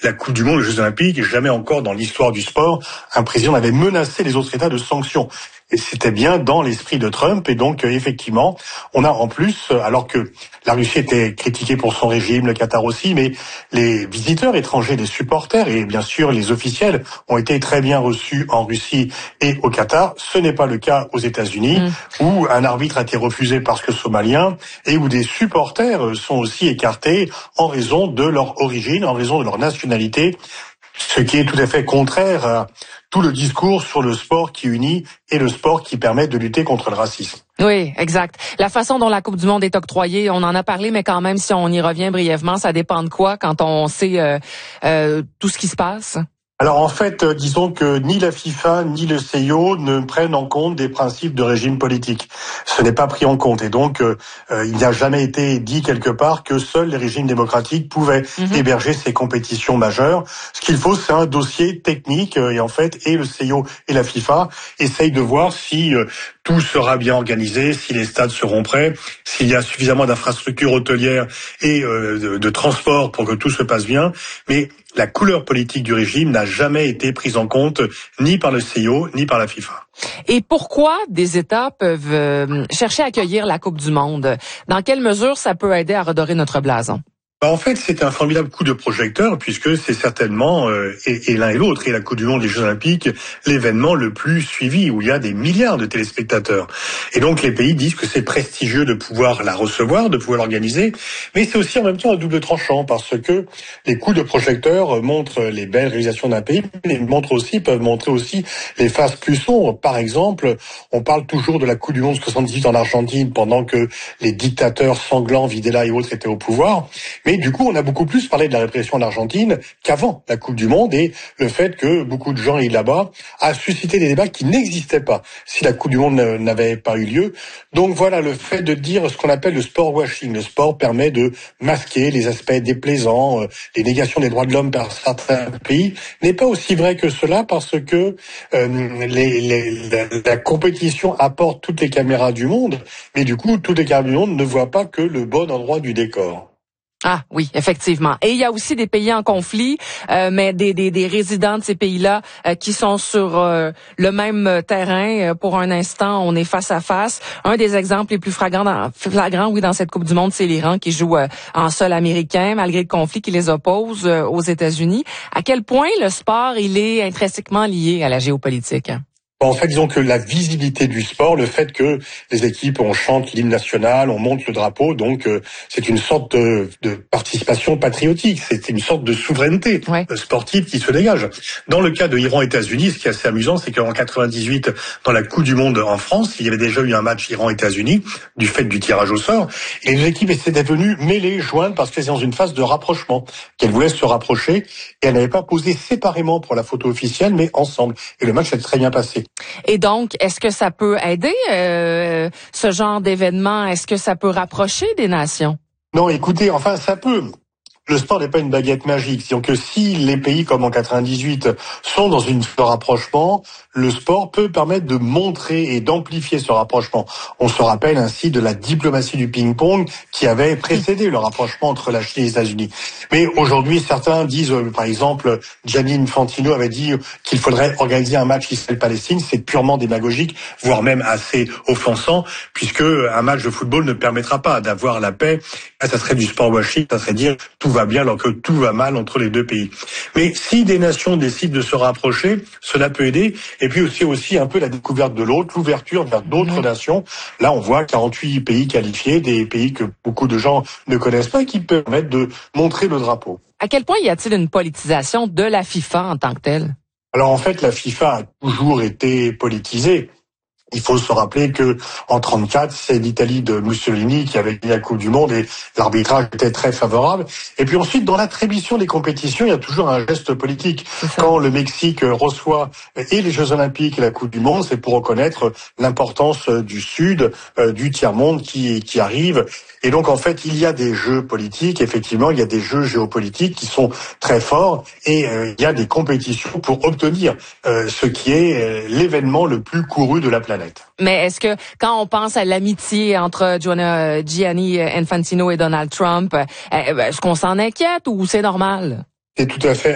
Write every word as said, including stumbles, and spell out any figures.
la Coupe du Monde, les Jeux Olympiques, et jamais encore dans l'histoire du sport, un président n'avait menacé les autres États de sanctions. Et c'était bien dans l'esprit de Trump. Et donc, euh, effectivement, on a en plus, euh, alors que la Russie était critiquée pour son régime, le Qatar aussi, mais les visiteurs étrangers, les supporters et bien sûr les officiels ont été très bien reçus en Russie et au Qatar. Ce n'est pas le cas aux États-Unis, mmh. où un arbitre a été refusé parce que somalien et où des supporters sont aussi écartés en raison de leur origine, en raison de leur nationalité, ce qui est tout à fait contraire à tout le discours sur le sport qui unit et le sport qui permet de lutter contre le racisme. Oui, exact. La façon dont la Coupe du Monde est octroyée, on en a parlé, mais quand même, si on y revient brièvement, ça dépend de quoi quand on sait euh, euh, tout ce qui se passe? Alors en fait, euh, disons que ni la FIFA ni le C I O ne prennent en compte des principes de régime politique. Ce n'est pas pris en compte et donc euh, euh, il n'a jamais été dit quelque part que seuls les régimes démocratiques pouvaient mmh. héberger ces compétitions majeures. Ce qu'il faut, c'est un dossier technique euh, et en fait, et le C I O et la FIFA essayent de voir si euh, tout sera bien organisé, si les stades seront prêts, s'il y a suffisamment d'infrastructures hôtelières et euh, de, de transport pour que tout se passe bien. Mais la couleur politique du régime n'a jamais été prise en compte ni par le C I O ni par la FIFA. Et pourquoi des États peuvent euh, chercher à accueillir la Coupe du Monde? Dans quelle mesure ça peut aider à redorer notre blason? Bah en fait, c'est un formidable coup de projecteur puisque c'est certainement, euh, et, et l'un et l'autre, et la Coupe du Monde, les Jeux Olympiques, l'événement le plus suivi où il y a des milliards de téléspectateurs. Et donc les pays disent que c'est prestigieux de pouvoir la recevoir, de pouvoir l'organiser, mais c'est aussi en même temps un double tranchant parce que les coups de projecteur montrent les belles réalisations d'un pays, mais montrent aussi, peuvent montrer aussi les faces plus sombres. Par exemple, on parle toujours de la Coupe du Monde soixante-dix-huit en Argentine pendant que les dictateurs sanglants, Videla et autres étaient au pouvoir. Mais du coup, on a beaucoup plus parlé de la répression de l'Argentine qu'avant la Coupe du Monde et le fait que beaucoup de gens y là-bas a suscité des débats qui n'existaient pas si la Coupe du Monde n'avait pas eu lieu. Donc voilà, le fait de dire ce qu'on appelle le sport washing. Le sport permet de masquer les aspects déplaisants, les négations des droits de l'homme par certains pays, n'est pas aussi vrai que cela parce que euh, les, les, la, la compétition apporte toutes les caméras du monde, mais du coup, toutes les caméras du monde ne voient pas que le bon endroit du décor. Ah oui, effectivement. Et il y a aussi des pays en conflit, euh, mais des, des, des résidents de ces pays-là euh, qui sont sur euh, le même terrain. Pour un instant, on est face à face. Un des exemples les plus flagrants, dans, flagrants oui, dans cette Coupe du Monde, c'est l'Iran qui joue euh, en sol américain, malgré le conflit qui les oppose euh, aux États-Unis. À quel point le sport, il est intrinsèquement lié à la géopolitique? En fait, disons que la visibilité du sport, le fait que les équipes, on chante l'hymne national, on monte le drapeau, donc euh, c'est une sorte de, de participation patriotique, c'est une sorte de souveraineté ouais. sportive qui se dégage. Dans le cas de Iran-États-Unis, ce qui est assez amusant, c'est qu'en quatre-vingt-dix-huit, dans la Coupe du Monde en France, il y avait déjà eu un match Iran-États-Unis, du fait du tirage au sort, et les équipes étaient devenues mêlées, jointes, parce qu'elles étaient dans une phase de rapprochement, qu'elles voulaient se rapprocher, et elles n'avaient pas posé séparément pour la photo officielle, mais ensemble. Et le match s'est très bien passé. Et donc, est-ce que ça peut aider euh, ce genre d'événement? Est-ce que ça peut rapprocher des nations? Non, écoutez, enfin, ça peut. Le sport n'est pas une baguette magique. Donc, si les pays comme en quatre-vingt-dix-huit sont dans une phase de rapprochement, le sport peut permettre de montrer et d'amplifier ce rapprochement. On se rappelle ainsi de la diplomatie du ping-pong qui avait précédé le rapprochement entre la Chine et les États-Unis. Mais aujourd'hui, certains disent, par exemple, Gianni Infantino avait dit qu'il faudrait organiser un match Israël-Palestine. C'est purement démagogique, voire même assez offensant, puisque un match de football ne permettra pas d'avoir la paix. Ça serait du sport washing, ça serait dire tout va bien alors que tout va mal entre les deux pays. Mais si des nations décident de se rapprocher, cela peut aider. Et puis aussi aussi un peu la découverte de l'autre, l'ouverture vers d'autres mmh. nations. Là, on voit quarante-huit pays qualifiés, des pays que beaucoup de gens ne connaissent pas, qui permettent de montrer le drapeau. À quel point y a-t-il une politisation de la FIFA en tant que telle? Alors en fait, la FIFA a toujours été politisée. Il faut se rappeler que en trente-quatre, c'est l'Italie de Mussolini qui avait gagné la Coupe du Monde et l'arbitrage était très favorable. Et puis ensuite, dans l'attribution des compétitions, il y a toujours un geste politique. Quand le Mexique reçoit et les Jeux Olympiques et la Coupe du Monde, c'est pour reconnaître l'importance du Sud, du tiers-monde qui, qui arrive. Et donc, en fait, il y a des jeux politiques, effectivement, il y a des jeux géopolitiques qui sont très forts et euh, il y a des compétitions pour obtenir euh, ce qui est euh, l'événement le plus couru de la planète. Mais est-ce que, quand on pense à l'amitié entre Gianni Infantino et Donald Trump, est-ce qu'on s'en inquiète ou c'est normal? C'est tout à fait